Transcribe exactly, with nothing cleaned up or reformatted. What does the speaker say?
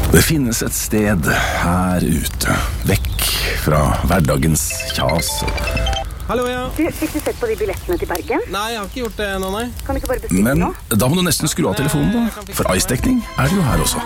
Det finnes et sted her ute, vekk fra hverdagens kjas. Hallo, ja. Du, fikk du sett på de billettene til Bergen? Nei, jeg har ikke gjort det ennå, nei. Kan du ikke bare bestille Men nå? da må du nesten skru av telefonen da, for ice-dekning er det jo her også.